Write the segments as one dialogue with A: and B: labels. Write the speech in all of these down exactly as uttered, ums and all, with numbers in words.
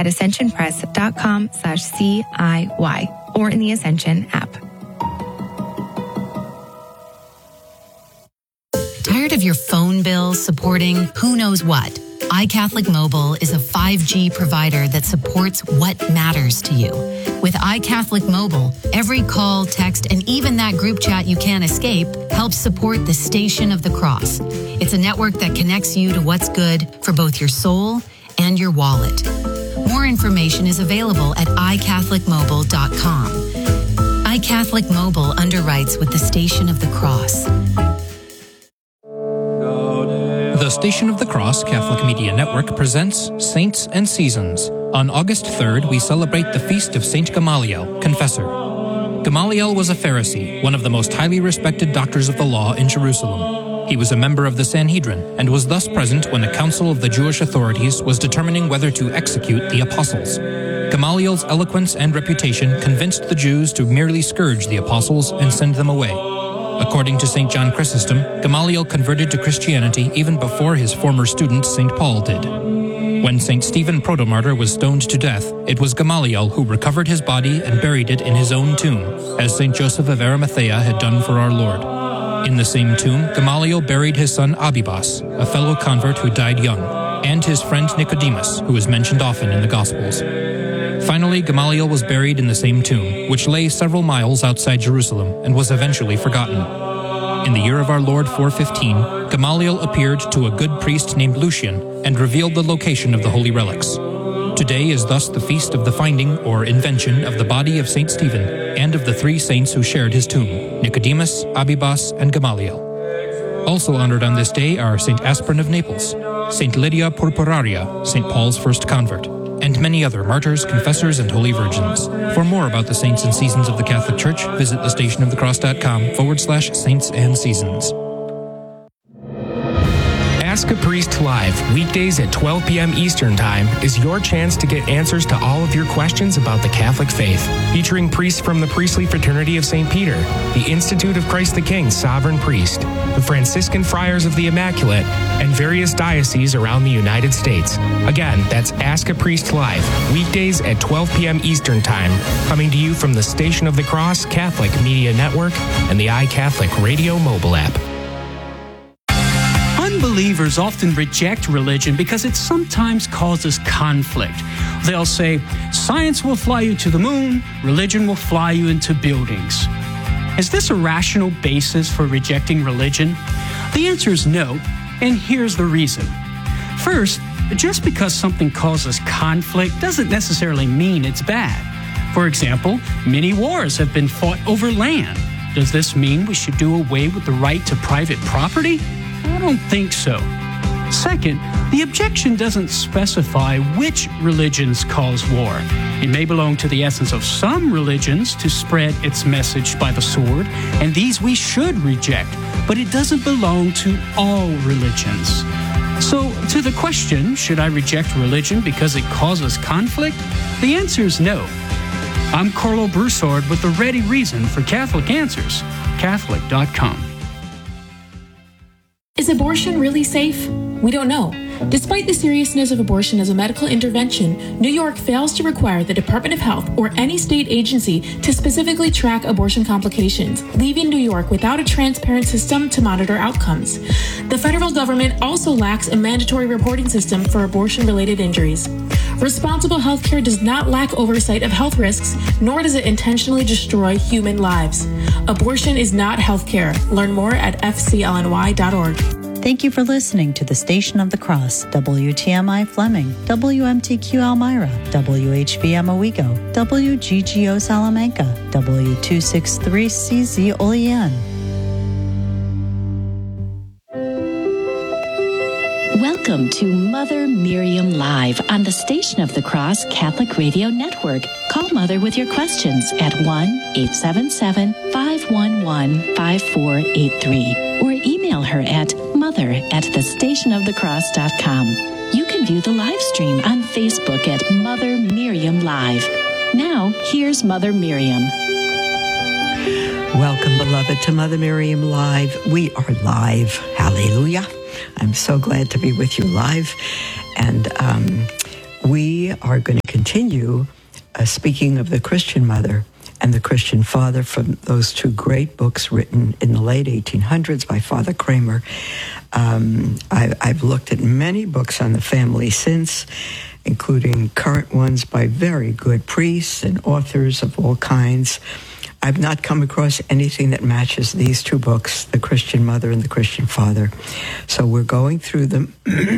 A: at ascensionpress.com slash CIY or in the Ascension app.
B: Tired of your phone bill supporting who knows what? iCatholic Mobile is a five G provider that supports what matters to you. With iCatholic Mobile, every call, text, and even that group chat you can't escape helps support the Station of the Cross. It's a network that connects you to what's good for both your soul and your wallet. More information is available at i catholic mobile dot com. iCatholic Mobile underwrites with the Station of the Cross.
C: The Station of the Cross Catholic Media Network presents Saints and Seasons. On August third, we celebrate the feast of Saint Gamaliel, Confessor. Gamaliel was a Pharisee, one of the most highly respected doctors of the law in Jerusalem. He was a member of the Sanhedrin and was thus present when a council of the Jewish authorities was determining whether to execute the apostles. Gamaliel's eloquence and reputation convinced the Jews to merely scourge the apostles and send them away. According to Saint John Chrysostom, Gamaliel converted to Christianity even before his former student Saint Paul did. When Saint Stephen Protomartyr was stoned to death, it was Gamaliel who recovered his body and buried it in his own tomb, as Saint Joseph of Arimathea had done for our Lord. In the same tomb, Gamaliel buried his son Abibas, a fellow convert who died young, and his friend Nicodemus, who is mentioned often in the Gospels. Finally, Gamaliel was buried in the same tomb, which lay several miles outside Jerusalem and was eventually forgotten. In the year of our Lord four fifteen, Gamaliel appeared to a good priest named Lucian and revealed the location of the holy relics. Today is thus the feast of the finding or invention of the body of Saint Stephen and of the three saints who shared his tomb, Nicodemus, Abibas, and Gamaliel. Also honored on this day are Saint Aspirin of Naples, Saint Lydia Purpuraria, Saint Paul's first convert, and many other martyrs, confessors, and holy virgins. For more about the saints and seasons of the Catholic Church, visit thestationofthecross.com forward slash saints and seasons.
D: Ask a Priest Live, weekdays at twelve p.m. Eastern Time, is your chance to get answers to all of your questions about the Catholic faith. Featuring priests from the Priestly Fraternity of Saint Peter, the Institute of Christ the King Sovereign Priest, the Franciscan Friars of the Immaculate, and various dioceses around the United States. Again, that's Ask a Priest Live, weekdays at twelve p.m. Eastern Time, coming to you from the Station of the Cross Catholic Media Network and the iCatholic Radio mobile app.
E: Unbelievers often reject religion because it sometimes causes conflict. They'll say, science will fly you to the moon, religion will fly you into buildings. Is this a rational basis for rejecting religion? The answer is no, and here's the reason. First, just because something causes conflict doesn't necessarily mean it's bad. For example, many wars have been fought over land. Does this mean we should do away with the right to private property? I don't think so. Second, the objection doesn't specify which religions cause war. It may belong to the essence of some religions to spread its message by the sword, and these we should reject, but it doesn't belong to all religions. So, to the question, should I reject religion because it causes conflict? The answer is no. I'm Carlo Broussard with the ready reason for Catholic Answers, Catholic dot com.
F: Is abortion really safe? We don't know. Despite the seriousness of abortion as a medical intervention, New York fails to require the Department of Health or any state agency to specifically track abortion complications, leaving New York without a transparent system to monitor outcomes. The federal government also lacks a mandatory reporting system for abortion-related injuries. Responsible healthcare does not lack oversight of health risks, nor does it intentionally destroy human lives. Abortion is not healthcare. Learn more at f c l n y dot org.
G: Thank you for listening to the Station of the Cross, W T M I Fleming, W M T Q Elmira, W H V M Owego, W G G O Salamanca, W two sixty-three C Z Olean.
H: Welcome to Mother Miriam Live on the Station of the Cross Catholic Radio Network. Call Mother with your questions at one eight seven seven, five one one, five four eight three or email her at mother at the station of the cross dot com. You can view the live stream on Facebook at Mother Miriam Live. Now, here's Mother Miriam.
I: Welcome, beloved, to Mother Miriam Live. We are live. Hallelujah. I'm so glad to be with you live. And um, we are going to continue uh, speaking of the Christian mother and the Christian father from those two great books written in the late eighteen hundreds by Father Kramer. Um, I, I've looked at many books on the family since, including current ones by very good priests and authors of all kinds. I've not come across anything that matches these two books, The Christian Mother and The Christian Father. So we're going through them.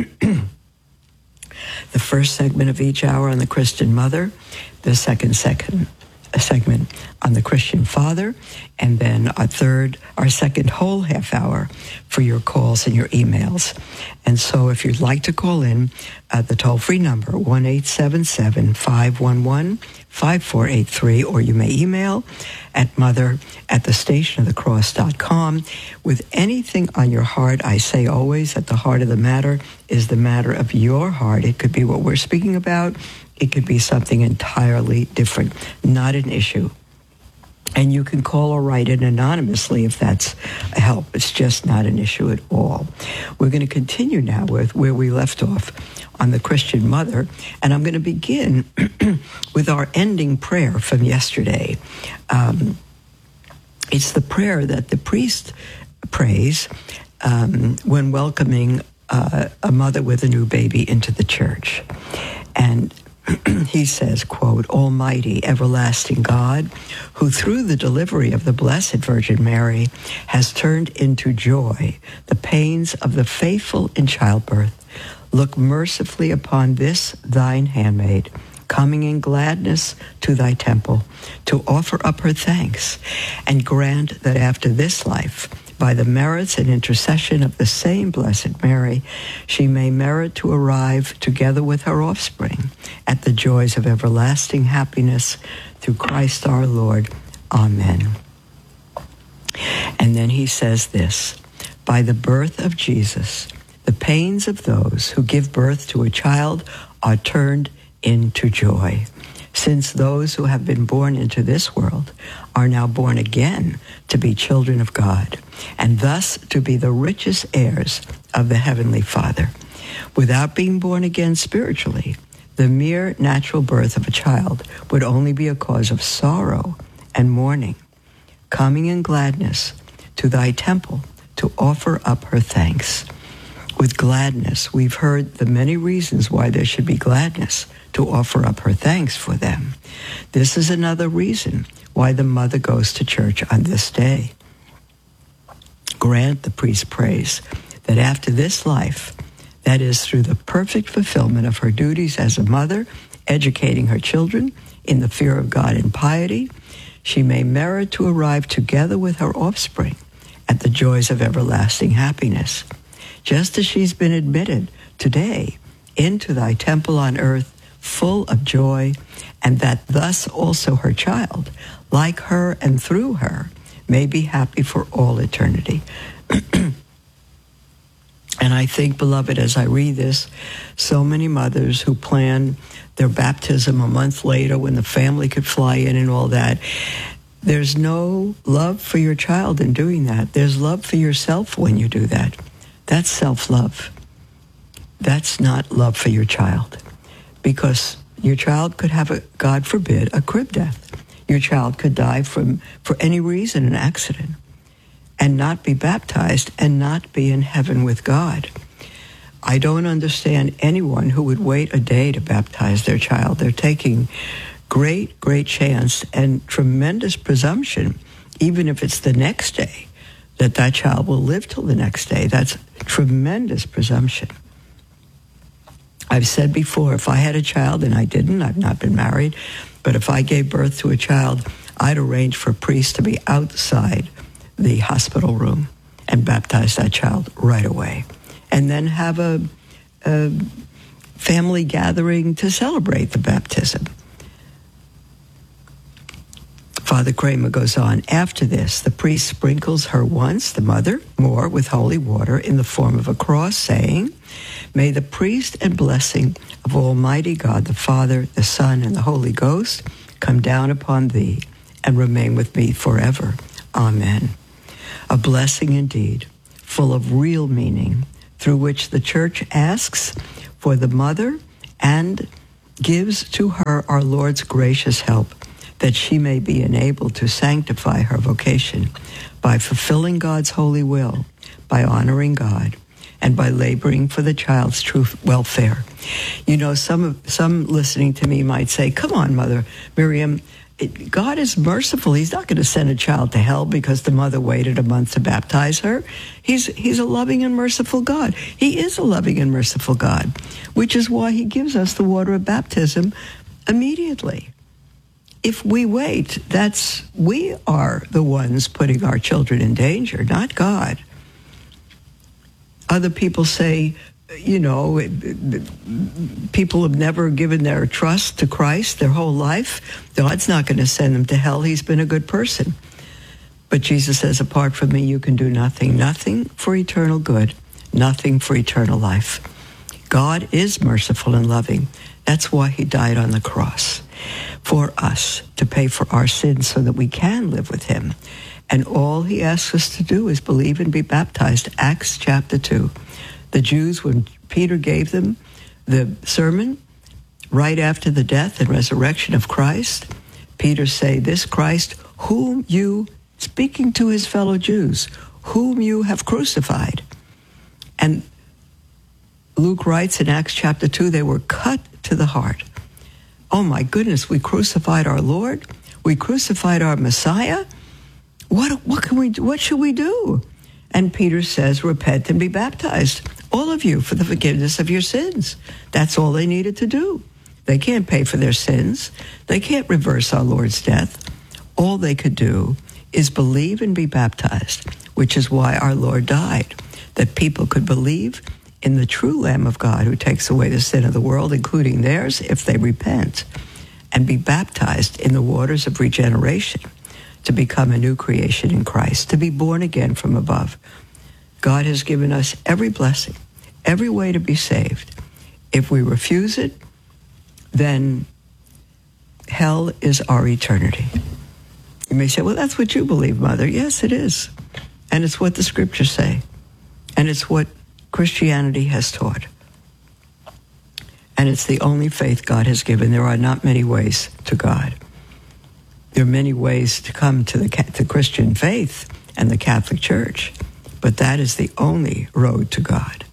I: The first segment of each hour on the Christian Mother, the second second a segment on the Christian Father, and then our third, our second whole half hour for your calls and your emails. And so if you'd like to call in, uh, the toll-free number, one eight seven seven, five one one, five four eight three, or you may email at mother at the station of the cross dot com with anything on your heart. I say always that the heart of the matter is the matter of your heart. It could be what we're speaking about. It could be something entirely different, not an issue. And you can call or write it anonymously if that's a help. It's just not an issue at all. We're going to continue now with where we left off on the Christian Mother, and I'm going to begin with our ending prayer from yesterday. Um, it's the prayer that the priest prays um, when welcoming uh, a mother with a new baby into the church. And he says, quote, "Almighty, everlasting God, who through the delivery of the Blessed Virgin Mary has turned into joy the pains of the faithful in childbirth, look mercifully upon this thine handmaid, coming in gladness to thy temple, to offer up her thanks, and grant that after this life, by the merits and intercession of the same Blessed Mary, she may merit to arrive together with her offspring at the joys of everlasting happiness through Christ our Lord. Amen." And then he says this, "By the birth of Jesus, the pains of those who give birth to a child are turned into joy, since those who have been born into this world are now born again to be children of God, and thus to be the richest heirs of the Heavenly Father. Without being born again spiritually, the mere natural birth of a child would only be a cause of sorrow and mourning, coming in gladness to thy temple to offer up her thanks." With gladness, we've heard the many reasons why there should be gladness, to offer up her thanks for them. This is another reason why the mother goes to church on this day. Grant, the priest prays, that after this life, that is through the perfect fulfillment of her duties as a mother, educating her children in the fear of God and piety, she may merit to arrive together with her offspring at the joys of everlasting happiness, just as she's been admitted today into thy temple on earth, full of joy, and that thus also her child, like her and through her, may be happy for all eternity. And I think, beloved, as I read this, so many mothers who plan their baptism a month later when the family could fly in and all that, there's no love for your child in doing that. There's love for yourself when you do that. That's self-love. That's not love for your child. Because your child could have, a, God forbid, a crib death. Your child could die from, for any reason, an accident, and not be baptized and not be in heaven with God. I don't understand anyone who would wait a day to baptize their child. They're taking great, great chance and tremendous presumption, even if it's the next day, that that child will live till the next day. That's tremendous presumption. I've said before, if I had a child, and I didn't, I've not been married, but if I gave birth to a child, I'd arrange for a priest to be outside the hospital room and baptize that child right away. And then have a, a family gathering to celebrate the baptism. Father Kramer goes on, after this, the priest sprinkles her once, the mother, more with holy water in the form of a cross, saying, "May the priest and blessing of Almighty God, the Father, the Son, and the Holy Ghost come down upon thee and remain with me forever. Amen." A blessing indeed, full of real meaning, through which the Church asks for the mother and gives to her our Lord's gracious help, that she may be enabled to sanctify her vocation by fulfilling God's holy will, by honoring God, and by laboring for the child's true welfare. You know, some of, some listening to me might say, come on, Mother Miriam, it, God is merciful. He's not going to send a child to hell because the mother waited a month to baptize her. He's, he's a loving and merciful God. He is a loving and merciful God, which is why he gives us the water of baptism immediately. If we wait, that's, we are the ones putting our children in danger, not God. Other people say, you know, people have never given their trust to Christ their whole life. God's not going to send them to hell. He's been a good person. But Jesus says, apart from me, you can do nothing. Nothing for eternal good. Nothing for eternal life. God is merciful and loving. That's why he died on the cross, for us, to pay for our sins so that we can live with him. And all he asks us to do is believe and be baptized. Acts chapter two. The Jews, when Peter gave them the sermon right after the death and resurrection of Christ, Peter say, this Christ whom you, speaking to his fellow Jews, whom you have crucified. And Luke writes in Acts chapter two, they were cut to the heart. Oh my goodness, we crucified our Lord. We crucified our Messiah. What, what can we do? What should we do? And Peter says, repent and be baptized, all of you, for the forgiveness of your sins. That's all they needed to do. They can't pay for their sins. They can't reverse our Lord's death. All they could do is believe and be baptized, which is why our Lord died, that people could believe in the true Lamb of God who takes away the sin of the world, including theirs, if they repent, and be baptized in the waters of regeneration to become a new creation in Christ, to be born again from above. God has given us every blessing, every way to be saved. If we refuse it, then hell is our eternity. You may say, well, that's what you believe, Mother. Yes, it is. And it's what the scriptures say. And it's what Christianity has taught. And it's the only faith God has given. There are not many ways to God. There are many ways to come to the, the Christian faith and the Catholic Church, but that is the only road to God.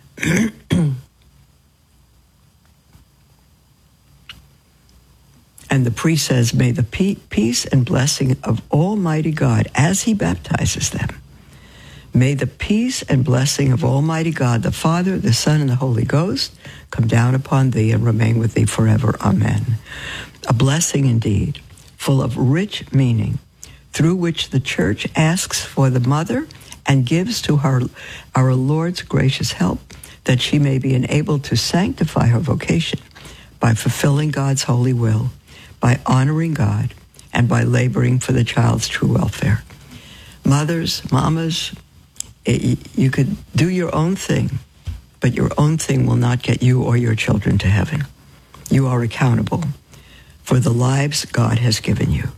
I: And the priest says, may the peace and blessing of Almighty God, as he baptizes them, may the peace and blessing of Almighty God, the Father, the Son, and the Holy Ghost, come down upon thee and remain with thee forever. Amen. A blessing indeed, full of rich meaning, through which the Church asks for the mother and gives to her our Lord's gracious help, that she may be enabled to sanctify her vocation by fulfilling God's holy will, by honoring God, and by laboring for the child's true welfare. Mothers, mamas, it, you could do your own thing, but your own thing will not get you or your children to heaven. You are accountable for the lives God has given you.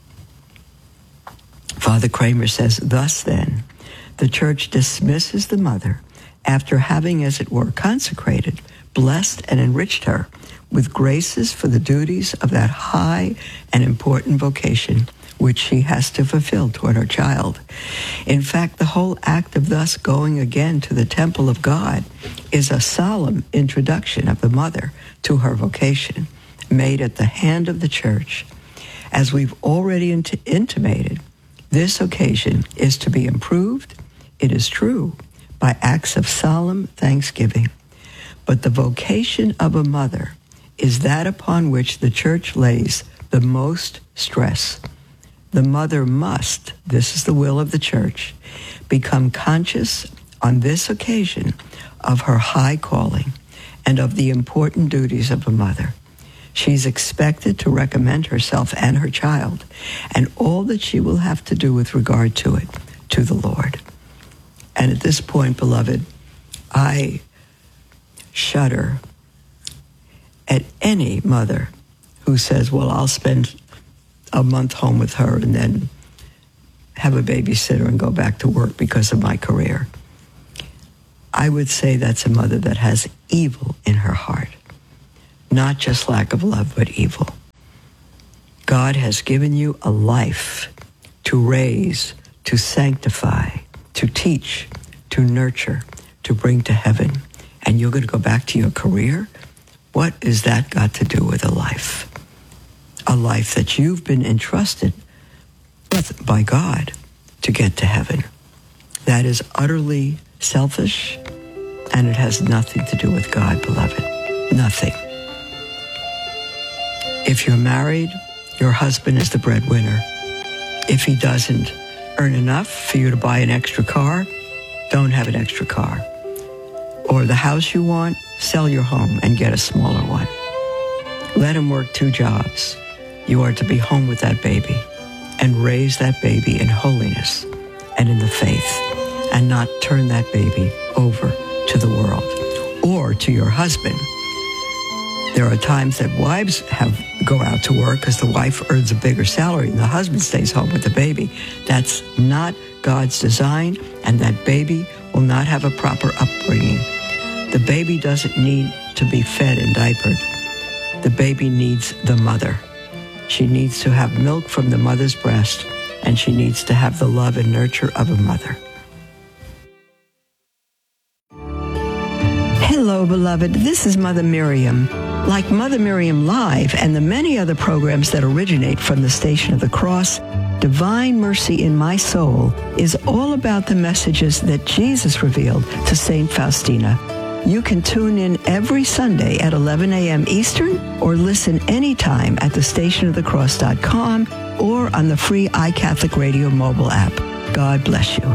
I: Father Kramer says, thus then, the Church dismisses the mother after having, as it were, consecrated, blessed, and enriched her with graces for the duties of that high and important vocation which she has to fulfill toward her child. In fact, the whole act of thus going again to the temple of God is a solemn introduction of the mother to her vocation, made at the hand of the Church. As we've already int- intimated, this occasion is to be improved, it is true, by acts of solemn thanksgiving. But the vocation of a mother is that upon which the Church lays the most stress. The mother must, this is the will of the Church, become conscious on this occasion of her high calling and of the important duties of a mother. She's expected to recommend herself and her child and all that she will have to do with regard to it to the Lord. And at this point, beloved, I shudder at any mother who says, well, I'll spend a month home with her and then have a babysitter and go back to work because of my career. I would say that's a mother that has evil in her heart. not just lack of love, but evil. God has given you a life to raise, to sanctify, to teach, to nurture, to bring to heaven. And you're going to go back to your career? What is that got to do with a life? A life that you've been entrusted with by God to get to heaven. That is utterly selfish, and it has nothing to do with God, beloved. Nothing. If you're married, your husband is the breadwinner. If he doesn't earn enough for you to buy an extra car, don't have an extra car. Or the house you want, sell your home and get a smaller one. Let him work two jobs. You are to be home with that baby and raise that baby in holiness and in the faith, and not turn that baby over to the world or to your husband. There are times that wives have go out to work because the wife earns a bigger salary and the husband stays home with the baby. That's not God's design, and that baby will not have a proper upbringing. The baby doesn't need to be fed and diapered. The baby needs the mother. She needs to have milk from the mother's breast, and she needs to have the love and nurture of a mother. Hello, beloved. This is Mother Miriam. Like Mother Miriam Live and the many other programs that originate from the Station of the Cross, Divine Mercy in My Soul is all about the messages that Jesus revealed to Saint Faustina. You can tune in every Sunday at eleven a.m. Eastern, or listen anytime at the station of the cross dot com or on the free iCatholic Radio mobile app. God bless you.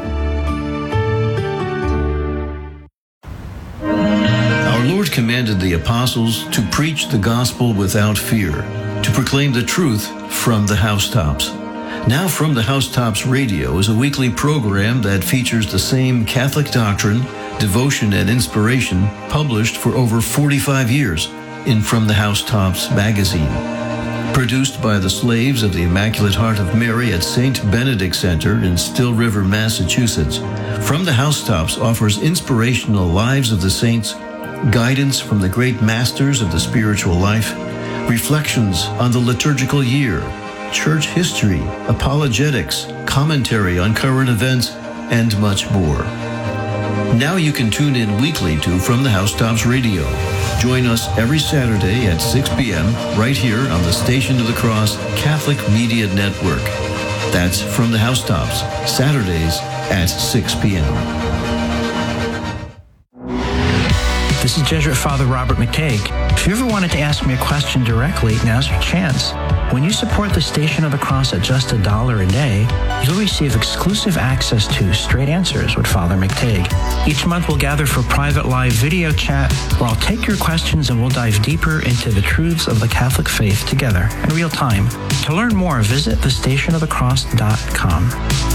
J: Our Lord commanded the apostles to preach the gospel without fear, to proclaim the truth from the housetops. Now From the Housetops Radio is a weekly program that features the same Catholic doctrine, devotion, and inspiration published for over forty-five years in From the Housetops magazine. Produced by the slaves of the Immaculate Heart of Mary at Saint Benedict Center in Still River, Massachusetts, From the Housetops offers inspirational lives of the saints, guidance from the great masters of the spiritual life, reflections on the liturgical year, church history, apologetics, commentary on current events, and much more. Now you can tune in weekly to From the Housetops Radio. Join us every Saturday at six p.m. right here on the Station of the Cross Catholic Media Network. That's From the Housetops, Saturdays at six p.m.
K: This is Jesuit Father Robert McTague. If you ever wanted to ask me a question directly, now's your chance. When you support the Station of the Cross at just a dollar a day, you'll receive exclusive access to Straight Answers with Father McTague. Each month we'll gather for private live video chat where I'll take your questions and we'll dive deeper into the truths of the Catholic faith together in real time. To learn more, visit the station of the cross dot com.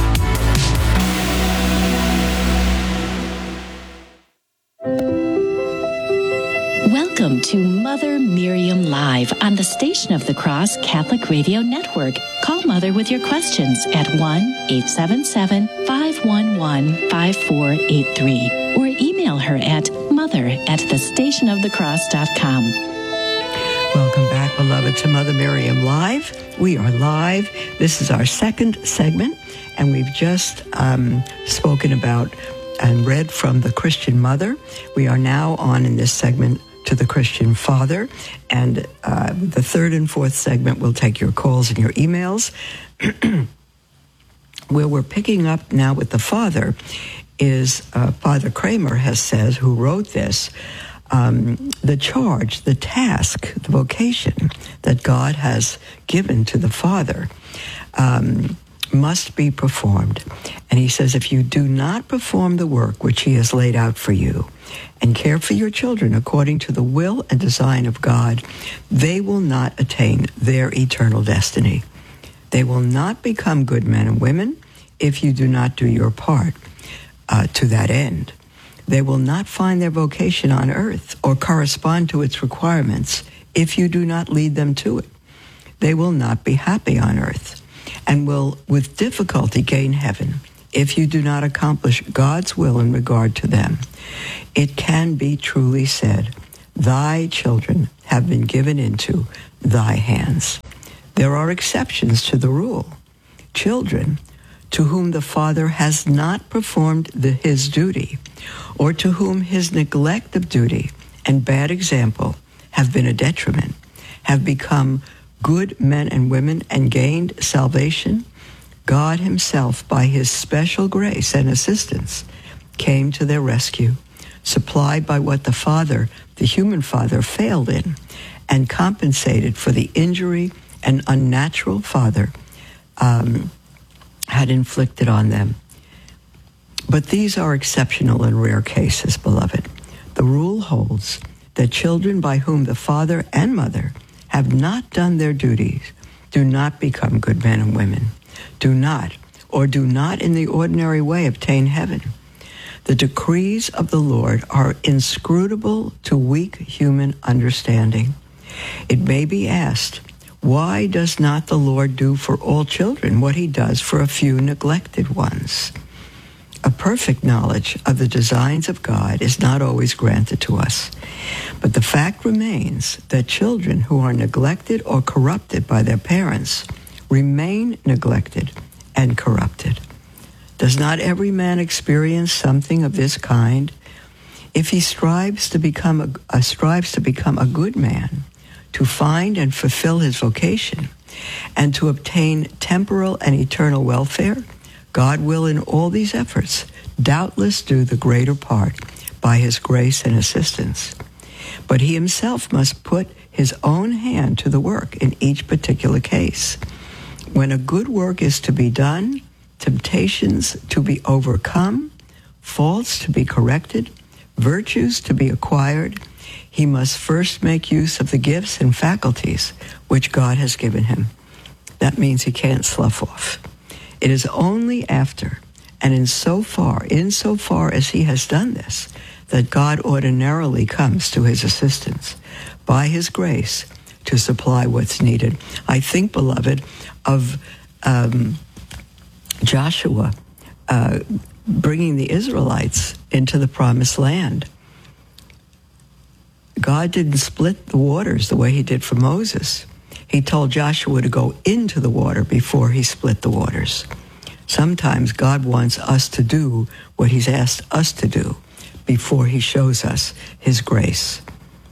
H: Welcome to Mother Miriam Live on the Station of the Cross Catholic Radio Network. Call Mother with your questions at one eight seven seven, five one one, five four eight three or email her at mother at the station of the cross dot com.
I: Welcome back, beloved, to Mother Miriam Live. We are live. This is our second segment, and we've just um, spoken about and read from the Christian Mother. We are now on in this segment to the Christian Father, and uh, the third and fourth segment will take your calls and your emails. Where we're picking up now with the Father is uh, Father Kramer has said, who wrote this, um, the charge, the task, the vocation that God has given to the Father um, must be performed. And he says, if you do not perform the work which he has laid out for you and care for your children according to the will and design of God, they will not attain their eternal destiny. They will not become good men and women if you do not do your part uh, to that end. They will not find their vocation on earth or correspond to its requirements if you do not lead them to it. They will not be happy on earth and will with difficulty gain heaven if you do not accomplish God's will in regard to them. It can be truly said, Thy children have been given into thy hands. There are exceptions to the rule. Children to whom the father has not performed the, his duty, or to whom his neglect of duty and bad example have been a detriment, have become good men and women and gained salvation, God himself, by his special grace and assistance, came to their rescue, supplied by what the father, the human father, failed in, and compensated for the injury an unnatural father um, had inflicted on them. But these are exceptional and rare cases, beloved. The rule holds that children by whom the father and mother have not done their duties do not become good men and women, do not, or do not in the ordinary way obtain heaven. The decrees of the Lord are inscrutable to weak human understanding. It may be asked, why does not the Lord do for all children what he does for a few neglected ones? A perfect knowledge of the designs of God is not always granted to us, but the fact remains that children who are neglected or corrupted by their parents remain neglected and corrupted. Does not every man experience something of this kind? If he strives to become a, uh, strives to become a good man, to find and fulfill his vocation, and to obtain temporal and eternal welfare, God will in all these efforts doubtless do the greater part by his grace and assistance. But he himself must put his own hand to the work in each particular case. When a good work is to be done, temptations to be overcome, faults to be corrected, virtues to be acquired, he must first make use of the gifts and faculties which God has given him. That means he can't slough off. It is only after, and in so far, insofar as he has done this, that God ordinarily comes to his assistance by his grace to supply what's needed. I think, beloved, of um, Joshua uh, bringing the Israelites into the promised land. God didn't split the waters the way he did for Moses. He told Joshua to go into the water before he split the waters. Sometimes God wants us to do what he's asked us to do before he shows us his grace.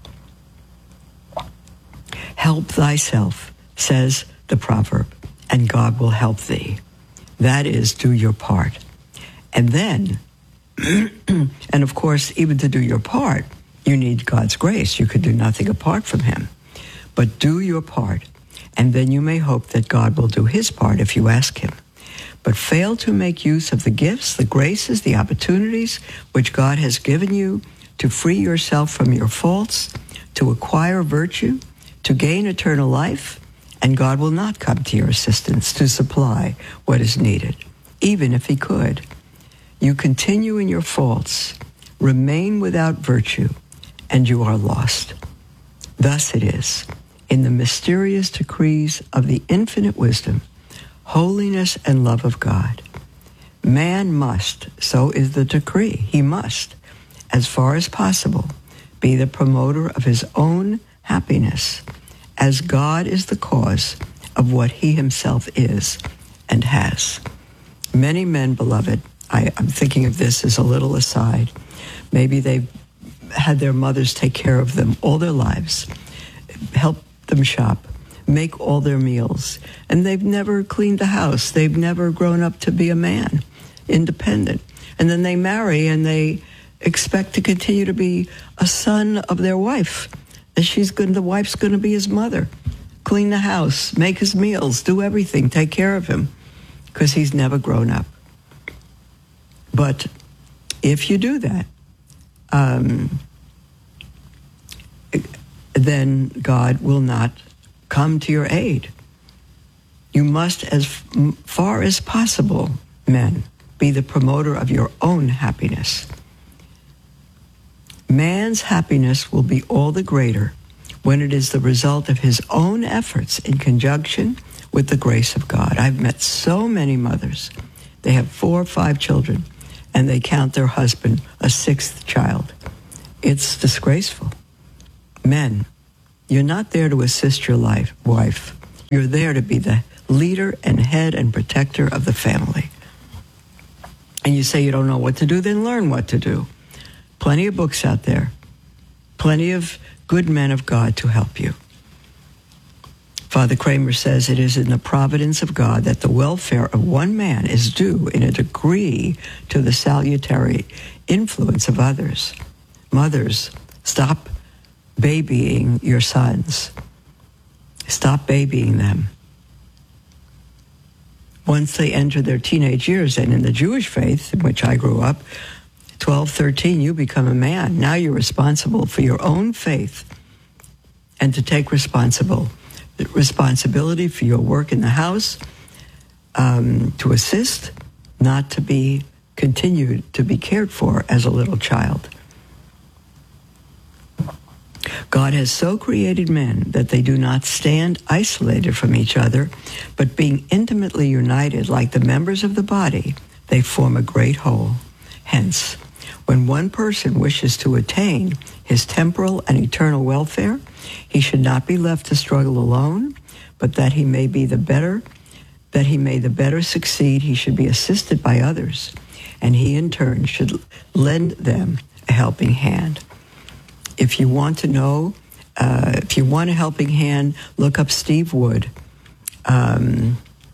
I: Help thyself, says the proverb, and God will help thee. That is, do your part. And then, and of course, even to do your part, you need God's grace. You could do nothing apart from him. But do your part, and then you may hope that God will do his part if you ask him. But fail to make use of the gifts, the graces, the opportunities which God has given you to free yourself from your faults, to acquire virtue, to gain eternal life, and God will not come to your assistance to supply what is needed, even if he could. You continue in your faults, remain without virtue, and you are lost. Thus it is, in the mysterious decrees of the infinite wisdom, holiness, and love of God. Man must, so is the decree, he must, as far as possible, be the promoter of his own happiness, as God is the cause of what he himself is and has. Many men, beloved, I, I'm thinking of this as a little aside, maybe they've had their mothers take care of them all their lives, help them shop, make all their meals, and they've never cleaned the house. They've never grown up to be a man, independent. And then they marry and they expect to continue to be a son of their wife. And she's going, the wife's going to be his mother, clean the house, make his meals, do everything, take care of him, because he's never grown up. But if you do that, um, then God will not come to your aid. You must, as far as possible, men, be the promoter of your own happiness. Man's happiness will be all the greater when it is the result of his own efforts in conjunction with the grace of God. I've met so many mothers. They have four or five children, and they count their husband a sixth child. It's disgraceful. Men, you're not there to assist your life, wife. You're there to be the leader and head and protector of the family. And you say you don't know what to do, then learn what to do. Plenty of books out there. Plenty of good men of God to help you. Father Kramer says it is in the providence of God that the welfare of one man is due in a degree to the salutary influence of others. Mothers, stop babying your sons. Stop babying them. Once they enter their teenage years, and in the Jewish faith, in which I grew up, twelve, thirteen, you become a man. Now you're responsible for your own faith and to take responsible responsibility for your work in the house, um, to assist, not to be continued to be cared for as a little child. God has so created men that they do not stand isolated from each other, but being intimately united like the members of the body, they form a great whole. Hence, when one person wishes to attain his temporal and eternal welfare, he should not be left to struggle alone, but that he may be the better, that he may the better succeed, he should be assisted by others, and he in turn should lend them a helping hand. If you want to know, uh, if you want a helping hand, look up Steve Wood. Um,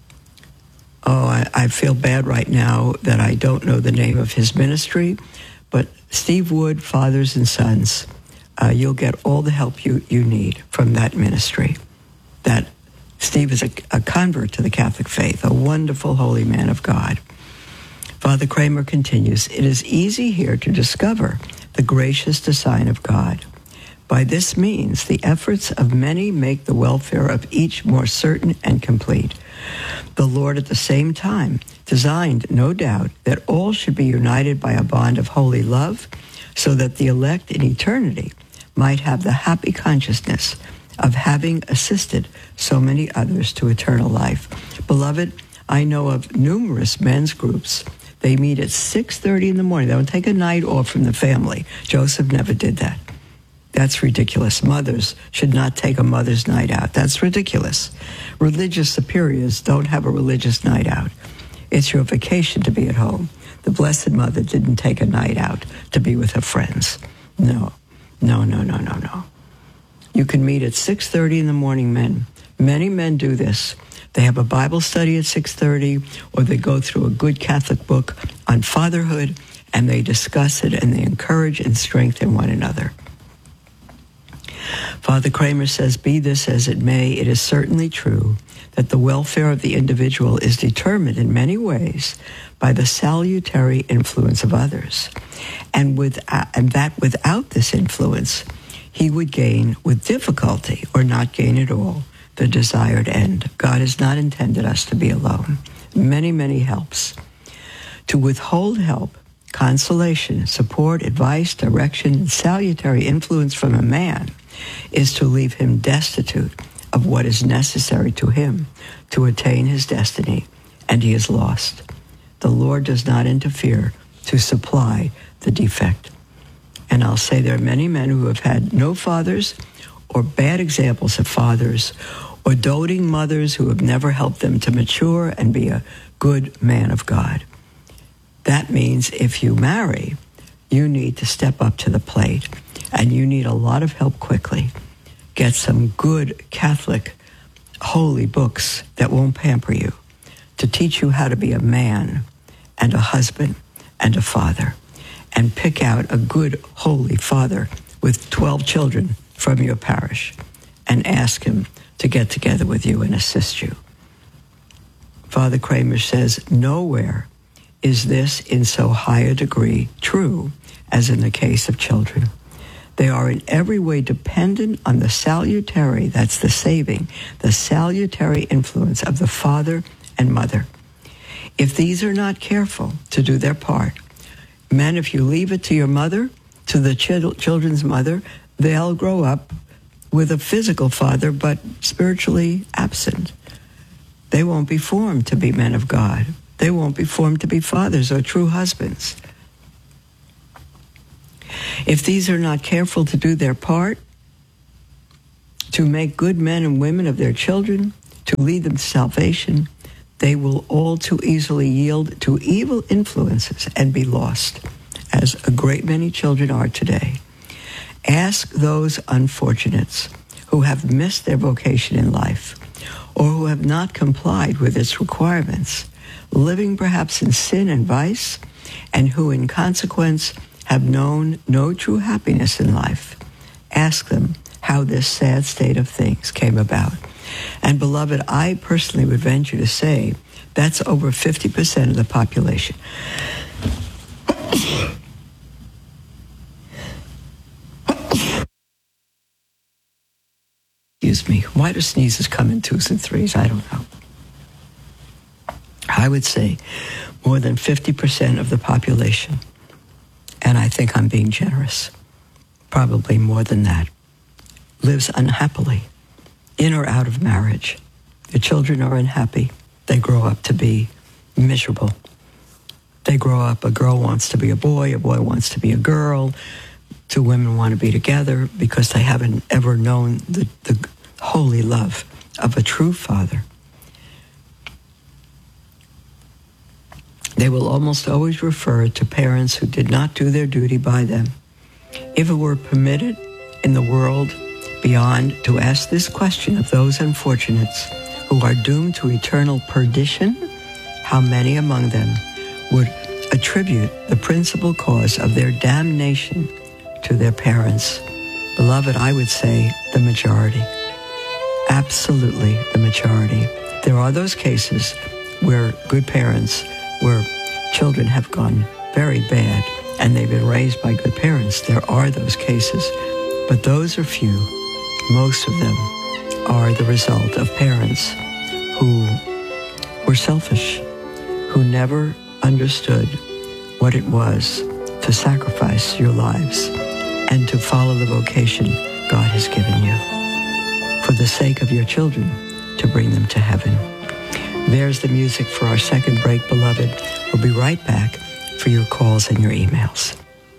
I: oh, I, I feel bad right now that I don't know the name of his ministry, but Steve Wood, Fathers and Sons, uh, you'll get all the help you, you need from that ministry. That Steve is a, a convert to the Catholic faith, a wonderful holy man of God. Father Kramer continues, it is easy here to discover the gracious design of God. By this means, the efforts of many make the welfare of each more certain and complete. The Lord at the same time designed, no doubt, that all should be united by a bond of holy love, so that the elect in eternity might have the happy consciousness of having assisted so many others to eternal life. Beloved, I know of numerous men's groups. They meet at six thirty in the morning. They don't take a night off from the family. Joseph never did that. That's ridiculous. Mothers should not take a mother's night out. That's ridiculous. Religious superiors don't have a religious night out. It's your vacation to be at home. The Blessed Mother didn't take a night out to be with her friends. No, no, no, no, no, no. You can meet at six thirty in the morning, men. Many men do this. They have a Bible study at six thirty, or they go through a good Catholic book on fatherhood, and they discuss it, and they encourage and strengthen one another. Father Kramer says, be this as it may, it is certainly true that the welfare of the individual is determined in many ways by the salutary influence of others, and, with, and that without this influence, he would gain with difficulty or not gain at all the desired end. God has not intended us to be alone. Many, many helps. To withhold help, consolation, support, advice, direction, and salutary influence from a man is to leave him destitute of what is necessary to him to attain his destiny, and he is lost. The Lord does not interfere to supply the defect. And I'll say there are many men who have had no fathers or bad examples of fathers, or doting mothers who have never helped them to mature and be a good man of God. That means if you marry, you need to step up to the plate, and you need a lot of help quickly. Get some good Catholic holy books that won't pamper you, to teach you how to be a man and a husband and a father, and pick out a good holy father with twelve children from your parish and ask him to get together with you and assist you. Father Kramer says, nowhere is this in so high a degree true as in the case of children. They are in every way dependent on the salutary, that's the saving, the salutary influence of the father and mother. If these are not careful to do their part, men, if you leave it to your mother, to the ch- children's mother, they'll grow up with a physical father, but spiritually absent. They won't be formed to be men of God. They won't be formed to be fathers or true husbands. If these are not careful to do their part, to make good men and women of their children, to lead them to salvation, they will all too easily yield to evil influences and be lost, as a great many children are today. Ask those unfortunates who have missed their vocation in life or who have not complied with its requirements, living perhaps in sin and vice, and who in consequence have known no true happiness in life. Ask them how this sad state of things came about. And beloved, I personally would venture to say that's over fifty percent of the population. Excuse me. Why do sneezes come in twos and threes? I don't know. I would say more than fifty percent of the population, and I think I'm being generous, probably more than that, lives unhappily, in or out of marriage. The children are unhappy. They grow up to be miserable. They grow up, a girl wants to be a boy, a boy wants to be a girl. Two women want to be together because they haven't ever known the, the holy love of a true father. They will almost always refer to parents who did not do their duty by them. If it were permitted in the world beyond to ask this question of those unfortunates who are doomed to eternal perdition, how many among them would attribute the principal cause of their damnation to their parents? Beloved, I would say the majority. Absolutely the majority. There are those cases where good parents, where children have gone very bad and they've been raised by good parents. There are those cases, but those are few. Most of them are the result of parents who were selfish, who never understood what it was to sacrifice your lives and to follow the vocation God has given you for the sake of your children, to bring them to heaven. There's the music for our second break, beloved. We'll be right back for your calls and your emails.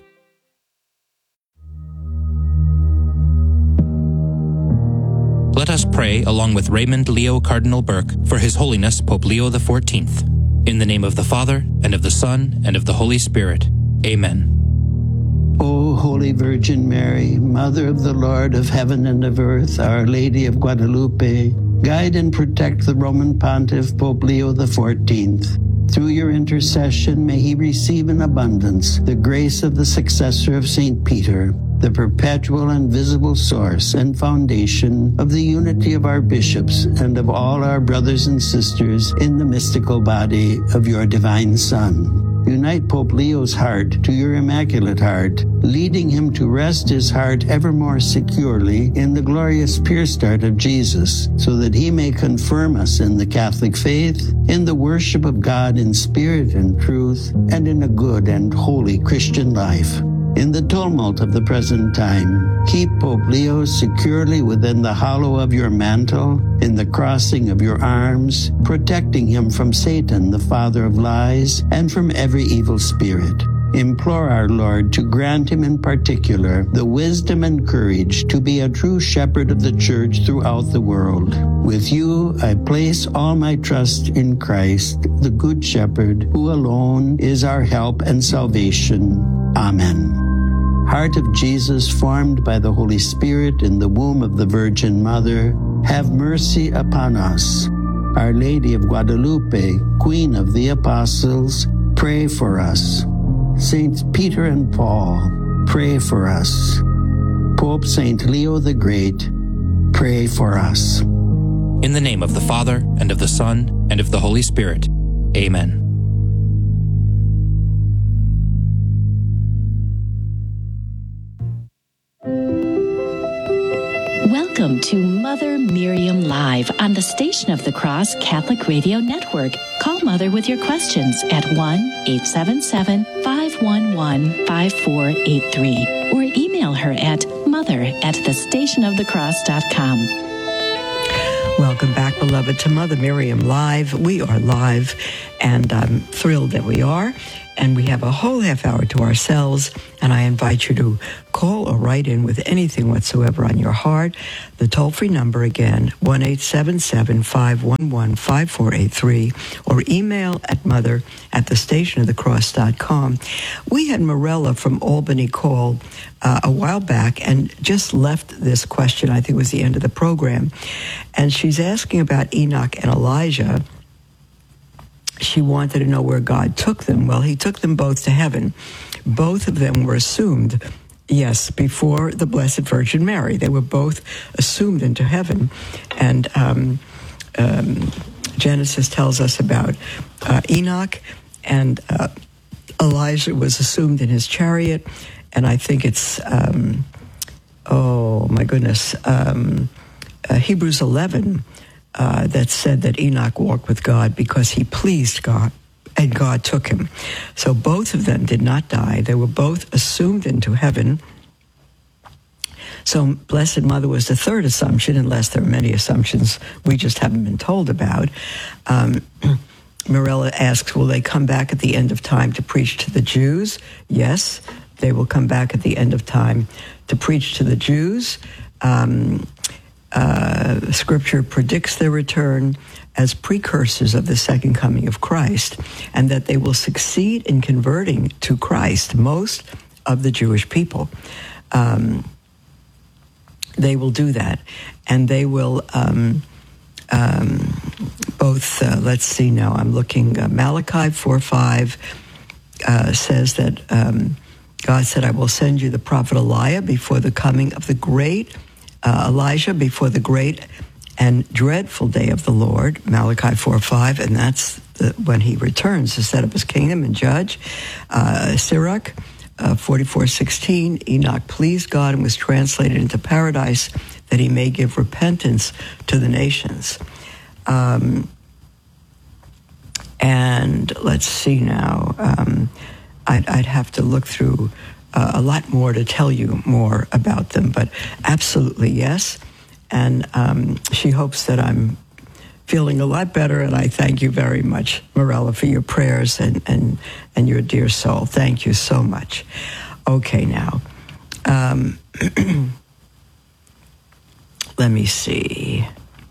C: Let us pray along with Raymond Leo Cardinal Burke for His Holiness Pope Leo the fourteenth. In the name of the Father, and of the Son, and of the Holy Spirit. Amen.
L: O Holy Virgin Mary, Mother of the Lord of heaven and of earth, Our Lady of Guadalupe, guide and protect the Roman Pontiff Pope Leo the fourteenth. Through your intercession, may he receive in abundance the grace of the successor of Saint Peter, the perpetual and visible source and foundation of the unity of our bishops and of all our brothers and sisters in the mystical body of your divine Son. Unite Pope Leo's heart to your Immaculate Heart, leading him to rest his heart ever more securely in the glorious pierced heart of Jesus, so that he may confirm us in the Catholic faith, in the worship of God in spirit and truth, and in a good and holy Christian life. In the tumult of the present time, keep Pope Leo securely within the hollow of your mantle, in the crossing of your arms, protecting him from Satan, the father of lies, and from every evil spirit. Implore our Lord to grant him in particular the wisdom and courage to be a true shepherd of the Church throughout the world. With you, I place all my trust in Christ, the Good Shepherd, who alone is our help and salvation. Amen. Heart of Jesus, formed by the Holy Spirit in the womb of the Virgin Mother, have mercy upon us. Our Lady of Guadalupe, Queen of the Apostles, pray for us. Saints Peter and Paul, pray for us. Pope Saint Leo the Great, pray for us.
C: In the name of the Father, and of the Son, and of the Holy Spirit. Amen.
H: Welcome to Mother Miriam Live on the Station of the Cross Catholic Radio Network. Call Mother with your questions at one eight seven seven, five one one, five four eight three or email her at mother at the station of the cross dot com.
I: Welcome back, beloved, to Mother Miriam Live. We are live, and I'm thrilled that we are. and we have a whole half hour to ourselves, and I invite you to call or write in with anything whatsoever on your heart. The toll-free number again, one eight seven seven, five one one, five four eight three, or email at mother at the station of the cross dot com. We had Morella from Albany call uh, a while back and just left this question. I think it was the end of the program. And she's asking about Enoch and Elijah. She wanted to know where God took them. Well, he took them both to heaven. Both of them were assumed, yes, before the Blessed Virgin Mary. They were both assumed into heaven. And um, um, Genesis tells us about uh, Enoch, and uh, Elijah was assumed in his chariot. And I think it's, um, oh, my goodness, um, uh, Hebrews eleven, Uh, that said that Enoch walked with God because he pleased God, and God took him. So both of them did not die. They were both assumed into heaven. So Blessed Mother was the third assumption, unless there are many assumptions we just haven't been told about. Um, Morella asks, will they come back at the end of time to preach to the Jews? Yes, they will come back at the end of time to preach to the Jews. Um Uh, Scripture predicts their return as precursors of the second coming of Christ, and that they will succeed in converting to Christ most of the Jewish people. Um, they will do that, and they will um, um, both, uh, let's see now, I'm looking, uh, Malachi four five uh, says that um, God said, I will send you the prophet Elijah before the coming of the great Uh, Elijah before the great and dreadful day of the Lord, Malachi four five, and that's the, when he returns to set up his kingdom and judge. Uh, Sirach uh, forty-four sixteen, Enoch pleased God and was translated into paradise that he may give repentance to the nations. Um, and let's see now, um, I'd, I'd have to look through Uh, a lot more to tell you more about them, but absolutely yes. And um, she hopes that I'm feeling a lot better, and I thank you very much, Morella, for your prayers and, and, and your dear soul. Thank you so much. Okay, now, um, let me see.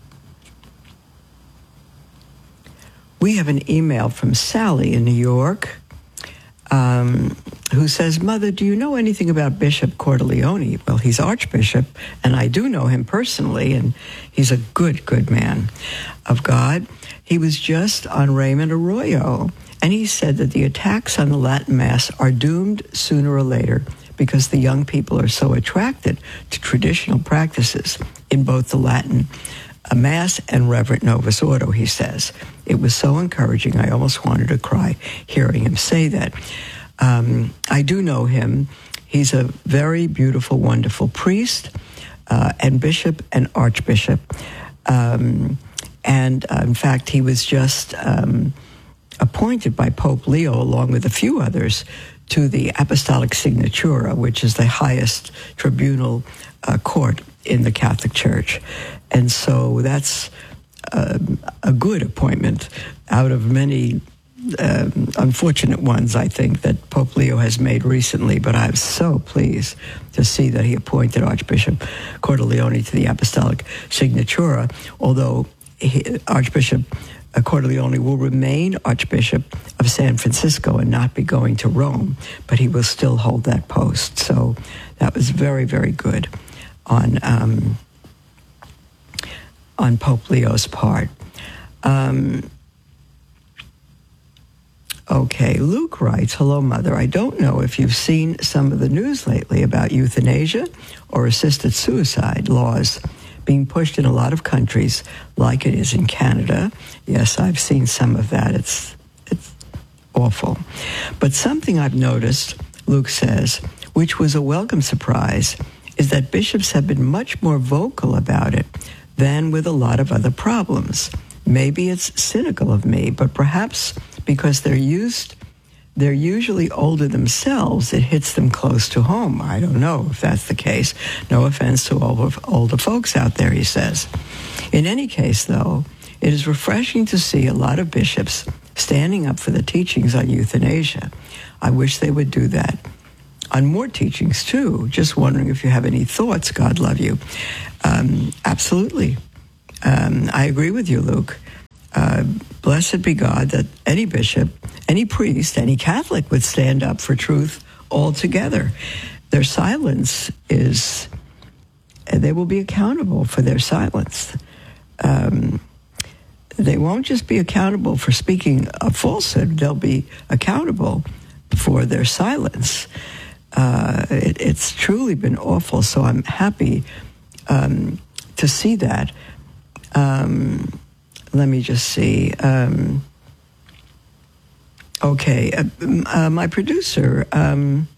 I: We have an email from Sally in New York, Um, who says, Mother, do you know anything about Bishop Cordileone? Well, he's Archbishop, and I do know him personally, and he's a good, good man of God. He was just on Raymond Arroyo, and he said that the attacks on the Latin Mass are doomed sooner or later because the young people are so attracted to traditional practices in both the Latin Mass and Reverent Novus Ordo, he says. It was so encouraging, I almost wanted to cry hearing him say that. Um, I do know him. He's a very beautiful, wonderful priest uh, and bishop and archbishop. Um, and uh, in fact, he was just um, appointed by Pope Leo, along with a few others, to the Apostolic Signatura, which is the highest tribunal uh, court in the Catholic Church. And so that's uh, a good appointment out of many um, unfortunate ones, I think, that Pope Leo has made recently. But I'm so pleased to see that he appointed Archbishop Cordileone to the Apostolic Signatura, although he, Archbishop Cordileone will remain Archbishop of San Francisco and not be going to Rome, but he will still hold that post. So that was very, very good on um, on Pope Leo's part. Um, okay, Luke writes, hello, Mother. I don't know if you've seen some of the news lately about euthanasia or assisted suicide laws being pushed in a lot of countries like it is in Canada. Yes, I've seen some of that. It's, it's awful. But something I've noticed, Luke says, which was a welcome surprise, is that bishops have been much more vocal about it than with a lot of other problems. Maybe it's cynical of me, but perhaps because they're used, they're usually older themselves, it hits them close to home. I don't know if that's the case. No offense to all of older folks out there, he says. In any case, though, it is refreshing to see a lot of bishops standing up for the teachings on euthanasia. I wish they would do that on more teachings, too. Just wondering if you have any thoughts. God love you. Um, absolutely. Um, I agree with you, Luke. Uh, blessed be God that any bishop, any priest, any Catholic would stand up for truth altogether. Their silence is, they will be accountable for their silence. Um, they won't just be accountable for speaking a falsehood, they'll be accountable for their silence. Uh, it, it's truly been awful, so I'm happy um, to see that. Um, let me just see. Um, okay, uh, uh, my producer, um,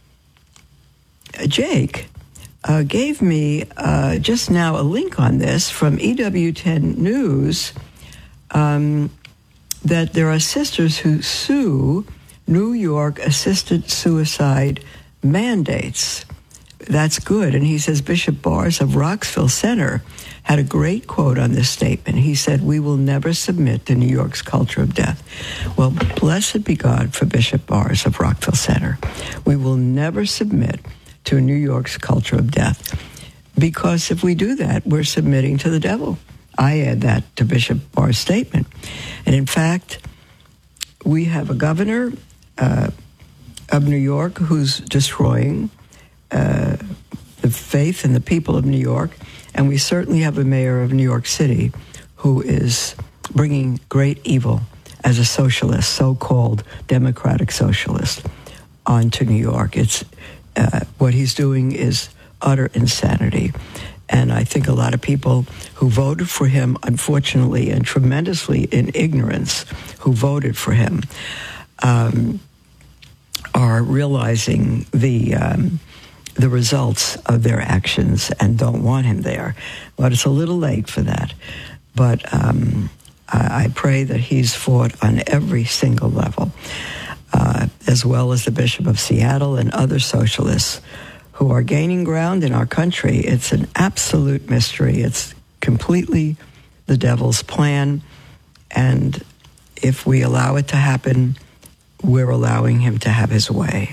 I: Jake, uh, gave me uh, just now a link on this from E W ten News, um, that there are sisters who sue New York assisted suicide mandates. That's good. And he says Bishop Bars of Rockville Center had a great quote on this statement. He said, "We will never submit to New York's culture of death." Well, blessed be God for Bishop Bars of Rockville Center. We will never submit to New York's culture of death, because if we do that, we're submitting to the devil. I add that to Bishop Barr's statement. And in fact, we have a governor uh, of New York who's destroying uh, the faith and the people of New York, and we certainly have a mayor of New York City who is bringing great evil as a socialist, so-called democratic socialist, onto New York. It's uh, what he's doing is utter insanity. And I think a lot of people who voted for him, unfortunately, and tremendously in ignorance, who voted for him, um, are realizing the um, the results of their actions and don't want him there. But it's a little late for that. But um, I, I pray that he's fought on every single level, uh, as well as the Bishop of Seattle and other socialists who are gaining ground in our country. It's an absolute mystery. It's completely the devil's plan. And if we allow it to happen, we're allowing him to have his way.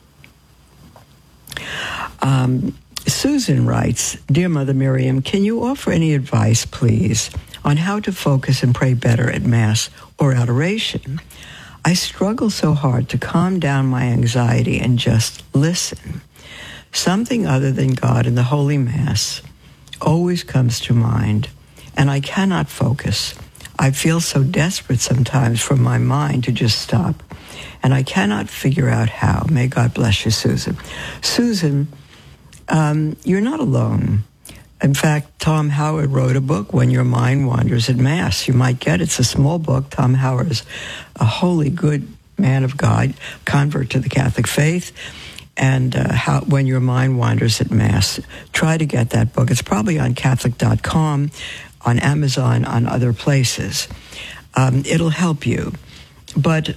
I: Um, Susan writes, "Dear Mother Miriam, can you offer any advice, please, on how to focus and pray better at Mass or adoration? I struggle so hard to calm down my anxiety and just listen. Something other than God and the Holy Mass always comes to mind, and I cannot focus. I feel so desperate sometimes for my mind to just stop, and I cannot figure out how. May God bless you, Susan." Susan, um, you're not alone. In fact, Tom Howard wrote a book, When Your Mind Wanders at Mass. You might get it. It's a small book. Tom Howard is a holy, good man of God, convert to the Catholic faith. And uh, how, When Your Mind Wanders at Mass. Try to get that book. It's probably on Catholic dot com, on Amazon, on other places. Um, it'll help you. But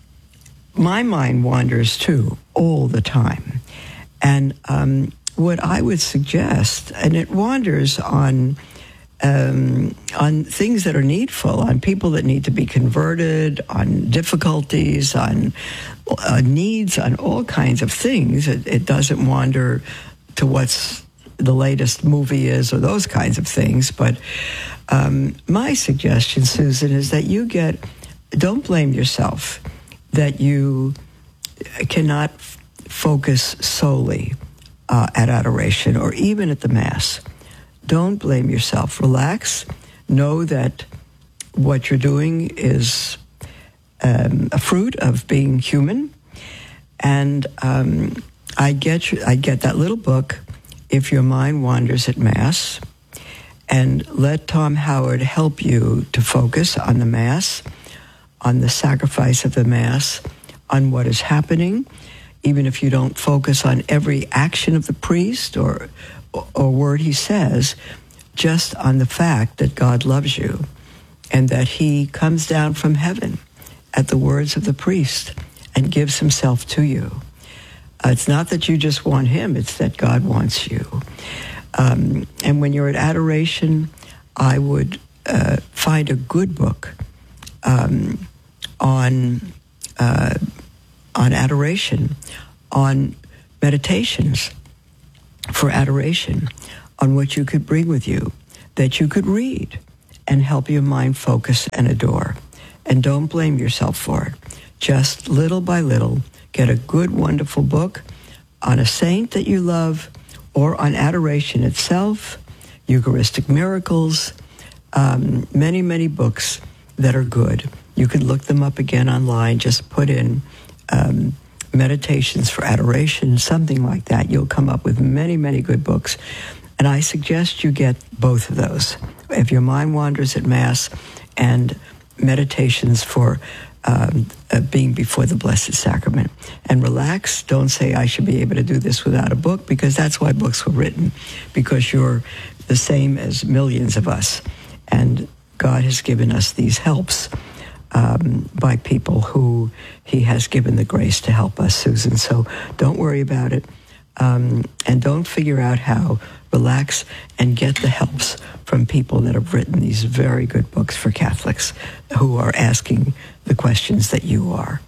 I: my mind wanders, too, all the time. And um, what I would suggest, and it wanders on um, on things that are needful, on people that need to be converted, on difficulties, on uh, needs, on all kinds of things. It, it doesn't wander to what's the latest movie is or those kinds of things. But um, my suggestion, Susan, is that you get, don't blame yourself that you cannot f- focus solely uh, at adoration or even at the Mass. Don't blame yourself. Relax. Know that what you're doing is um, a fruit of being human. And um, I get you, I get that little book, If Your Mind Wanders at Mass, and let Tom Howard help you to focus on the Mass, on the sacrifice of the Mass, on what is happening, even if you don't focus on every action of the priest or or word he says, just on the fact that God loves you and that he comes down from heaven at the words of the priest and gives himself to you. Uh, it's not that you just want him, it's that God wants you. Um, and when you're at adoration, I would uh, find a good book um, on uh, on adoration, on meditations for adoration, on what you could bring with you, that you could read and help your mind focus and adore. And don't blame yourself for it. Just little by little, get a good, wonderful book on a saint that you love, or on adoration itself, Eucharistic miracles, um, many, many books that are good. You can look them up again online. Just put in um, meditations for adoration, something like that. You'll come up with many, many good books. And I suggest you get both of those. If your mind wanders at Mass, and meditations for um, uh, being before the Blessed Sacrament. And relax. Don't say, I should be able to do this without a book, because that's why books were written, because you're the same as millions of us. And God has given us these helps um, by people who he has given the grace to help us, Susan. So don't worry about it. Um, and don't figure out how. Relax and get the helps from people that have written these very good books for Catholics who are asking the questions that you are.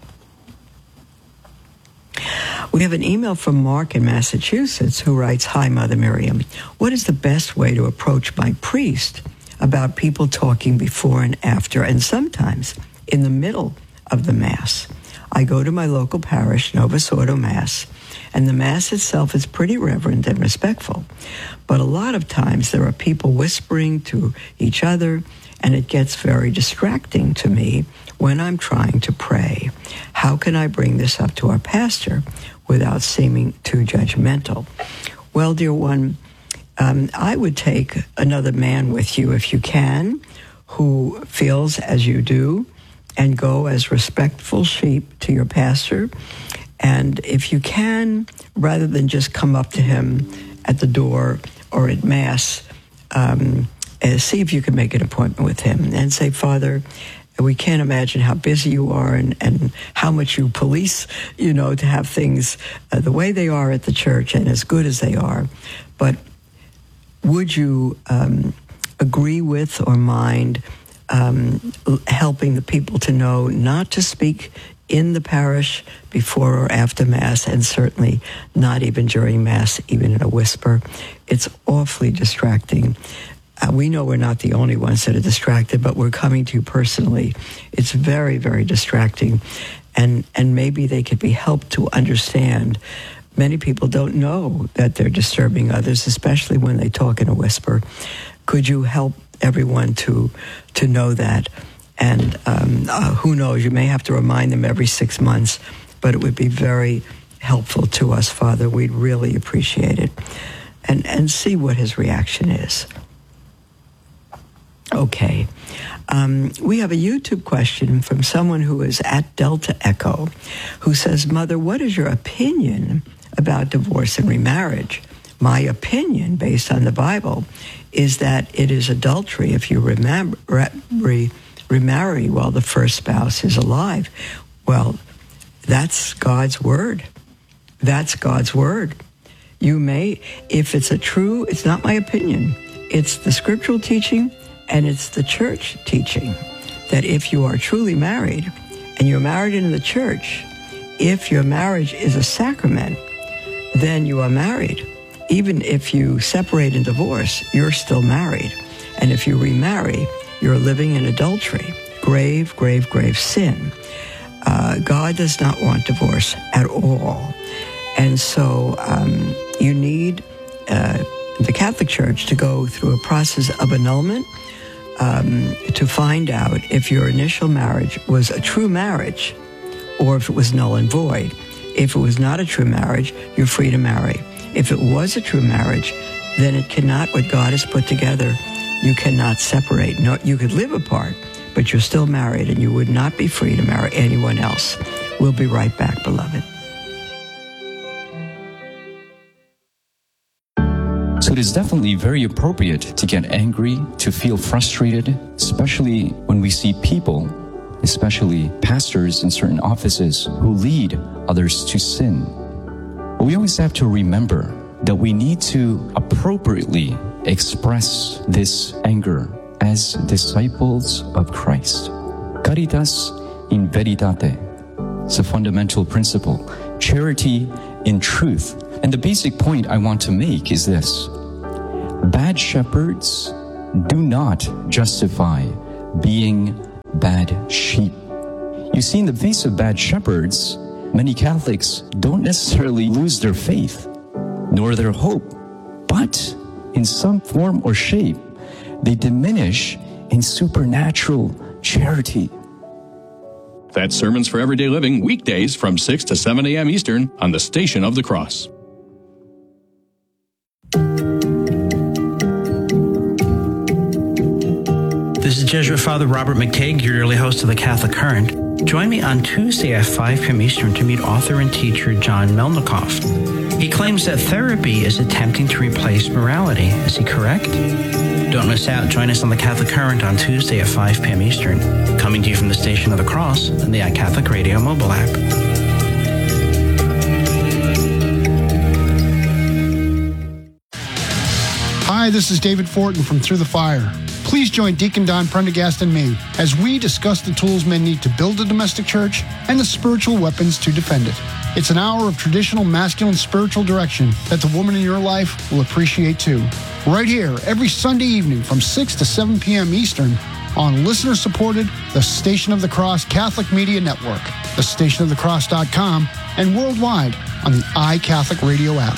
I: We have an email from Mark in Massachusetts who writes, Hi, Mother Miriam. What is the best way to approach my priest about people talking before and after, and sometimes in the middle of the Mass? I go to my local parish, Novus Ordo Mass, and the Mass itself is pretty reverent and respectful. But a lot of times there are people whispering to each other, and it gets very distracting to me when I'm trying to pray. How can I bring this up to our pastor without seeming too judgmental? Well, dear one, um, I would take another man with you if you can, who feels as you do, and go as respectful sheep to your pastor. And if you can, rather than just come up to him at the door or at Mass, um, see if you can make an appointment with him and say, Father, we can't imagine how busy you are and, and how much you police, you know, to have things uh, the way they are at the church and as good as they are. But would you um, agree with or mind um, helping the people to know not to speak in the parish before or after Mass, and certainly not even during Mass, even in a whisper? It's awfully distracting. Uh, we know we're not the only ones that are distracted, but we're coming to you personally. It's very, very distracting. And, and maybe they could be helped to understand. Many people don't know that they're disturbing others, especially when they talk in a whisper. Could you help everyone to, to know that? And um, uh, who knows, you may have to remind them every six months, but it would be very helpful to us, Father. We'd really appreciate it. And, and see what his reaction is. Okay. Um, we have a YouTube question from someone who is at Delta Echo, who says, Mother, what is your opinion about divorce and remarriage? My opinion, based on the Bible, is that it is adultery if you remember, re, remarry while the first spouse is alive. Well, that's God's word. That's God's word. You may, if it's a true, it's not my opinion, it's the scriptural teaching, and it's the church teaching, that if you are truly married, and you're married in the church, if your marriage is a sacrament, then you are married. Even if you separate and divorce, you're still married. And if you remarry, you're living in adultery. Grave, grave, grave sin. Uh, God does not want divorce at all. And so um, you need uh, the Catholic Church to go through a process of annulment um, to find out if your initial marriage was a true marriage or if it was null and void. If it was not a true marriage, you're free to marry. If it was a true marriage, then it cannot, what God has put together, you cannot separate. No, you could live apart, but you're still married, and you would not be free to marry anyone else. We'll be right back, beloved.
M: So it is definitely very appropriate to get angry, to feel frustrated, especially when we see people, especially pastors in certain offices, who lead others to sin. But we always have to remember that we need to appropriately express this anger as disciples of Christ. Caritas in veritate. It's a fundamental principle. Charity in truth. And the basic point I want to make is this. Bad shepherds do not justify being bad sheep. You see, in the face of bad shepherds, many Catholics don't necessarily lose their faith, nor their hope, but in some form or shape, they diminish in supernatural charity.
N: That's Sermons for Everyday Living, weekdays from six to seven a.m. Eastern on the Station of the Cross.
K: This is Jesuit Father Robert McTague, your yearly host of the Catholic Current. Join me on Tuesday at five p.m. Eastern to meet author and teacher John Melnikoff. He claims that therapy is attempting to replace morality. Is he correct? Don't miss out. Join us on the Catholic Current on Tuesday at five p.m. Eastern. Coming to you from the Station of the Cross and the iCatholic Radio mobile app.
O: Hi, this is David Fortin from Through the Fire. Please join Deacon Don Prendergast and me as we discuss the tools men need to build a domestic church and the spiritual weapons to defend it. It's an hour of traditional masculine spiritual direction that the woman in your life will appreciate too. Right here, every Sunday evening from six to seven p.m. Eastern on listener-supported The Station of the Cross Catholic Media Network, the station of the cross dot com, and worldwide on the iCatholic Radio app.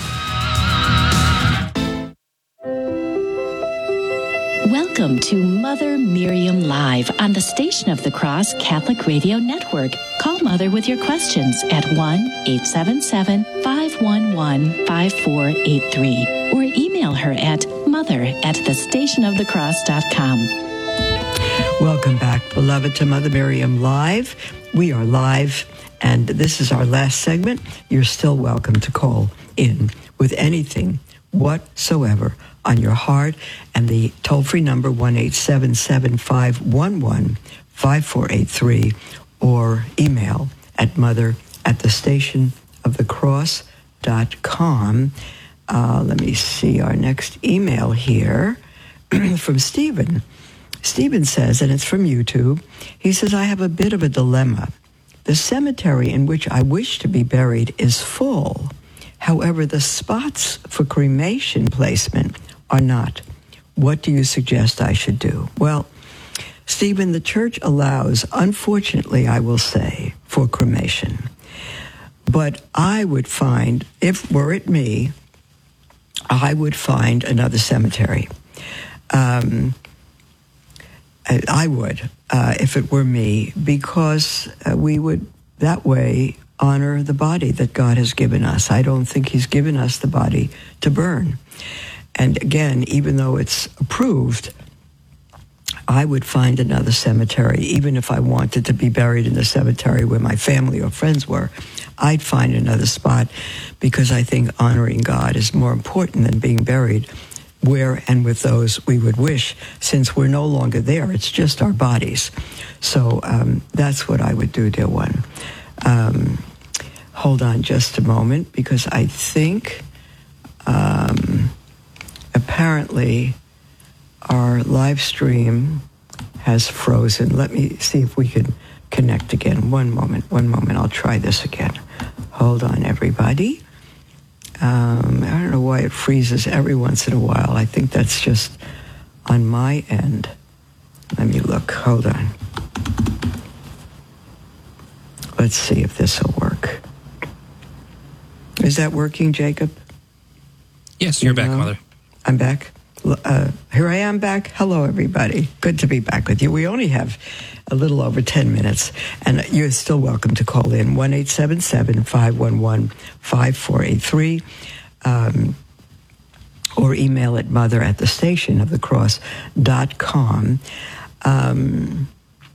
H: Welcome to Mother Miriam Live on the Station of the Cross Catholic Radio Network. Call Mother with your questions at one eight seven seven, five one one, five four eight three or email her at mother at the station of the cross dot com.
I: Welcome back, beloved, to Mother Miriam Live. We are live, and this is our last segment. You're still welcome to call in with anything whatsoever on your heart, and the toll-free number one eight seven seven, five one one, five four eight three or email at mother at the station of the cross dot com. Uh, let me see our next email here from Stephen. Stephen says, and it's from YouTube, he says, I have a bit of a dilemma. The cemetery in which I wish to be buried is full. However, the spots for cremation placement are not. What do you suggest I should do? Well, Stephen, the church allows, unfortunately, I will say, for cremation. But I would find, if were it me, I would find another cemetery. Um, I, I would, uh, if it were me, because uh, we would that way honor the body that God has given us. I don't think he's given us the body to burn. And again, even though it's approved, I would find another cemetery. Even if I wanted to be buried in the cemetery where my family or friends were, I'd find another spot, because I think honoring God is more important than being buried where and with those we would wish, since we're no longer there. It's just our bodies. So um, that's what I would do, dear one. Um, hold on just a moment, because I think um, apparently our live stream has frozen. Let me see if we can connect again. One moment, one moment. I'll try this again. Hold on, everybody. Um, I don't know why it freezes every once in a while. I think that's just on my end. Let me look. Hold on. Let's see if this will work. Is that working, Jacob?
C: Yes, you're
I: you
C: back,
I: know?
C: Mother.
I: I'm back. Uh, here I am back. Hello, everybody. Good to be back with you. We only have a little over ten minutes, and you're still welcome to call in one eight seven seven, five one one, five four eight three um, or email at mother at the station of the cross dot com. Um,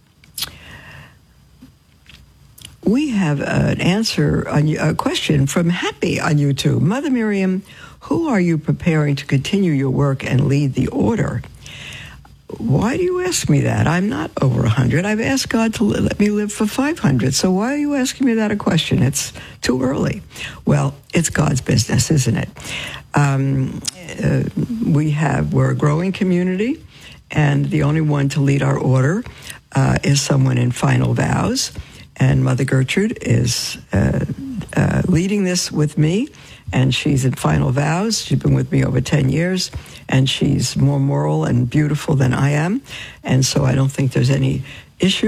I: we have an answer, on a question from Happy on YouTube. Mother Miriam, who are you preparing to continue your work and lead the order? Why do you ask me that? I'm not over one hundred. I've asked God to let me live for five hundred. So why are you asking me that a question? It's too early. Well, it's God's business, isn't it? Um, uh, we have, we're a growing community, and the only one to lead our order uh, is someone in final vows. And Mother Gertrude is uh, uh, leading this with me, and she's in final vows. She's been with me over ten years, and she's more moral and beautiful than I am. And so I don't think there's any issue